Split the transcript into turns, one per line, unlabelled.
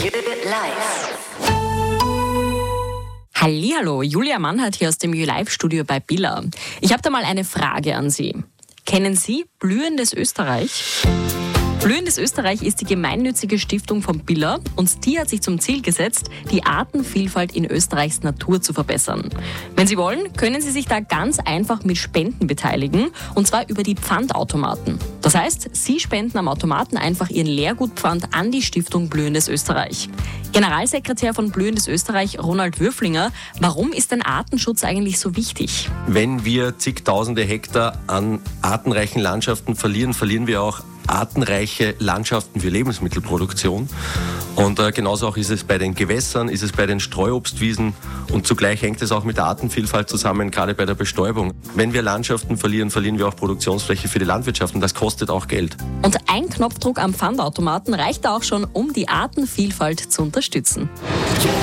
Hallihallo, Julia Mannhardt hier aus dem YouLive-Studio bei Billa. Ich habe da mal eine Frage an Sie. Kennen Sie Blühendes Österreich? Blühendes Österreich ist die gemeinnützige Stiftung von Billa und die hat sich zum Ziel gesetzt, die Artenvielfalt in Österreichs Natur zu verbessern. Wenn Sie wollen, können Sie sich da ganz einfach mit Spenden beteiligen und zwar über die Pfandautomaten. Das heißt, Sie spenden am Automaten einfach Ihren Leergutpfand an die Stiftung Blühendes Österreich. Generalsekretär von Blühendes Österreich, Ronald Würflinger, warum ist denn Artenschutz eigentlich so wichtig?
Wenn wir zigtausende Hektar an artenreichen Landschaften verlieren, verlieren wir auch artenreiche Landschaften für Lebensmittelproduktion. Und genauso auch ist es bei den Gewässern, ist es bei den Streuobstwiesen und zugleich hängt es auch mit der Artenvielfalt zusammen, gerade bei der Bestäubung. Wenn wir Landschaften verlieren, verlieren wir auch Produktionsfläche für die Landwirtschaft und das kostet auch Geld.
Und ein Knopfdruck am Pfandautomaten reicht auch schon, um die Artenvielfalt zu unterstützen.